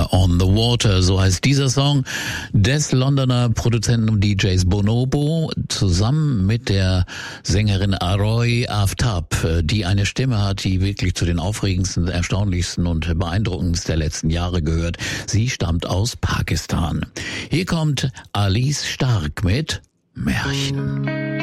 on the Water, so heißt dieser Song des Londoner Produzenten und DJs Bonobo zusammen mit der Sängerin Aroy Aftab, die eine Stimme hat, die wirklich zu den aufregendsten, erstaunlichsten und beeindruckendsten der letzten Jahre gehört. Sie stammt aus Pakistan. Hier kommt Alice Stark mit Märchen.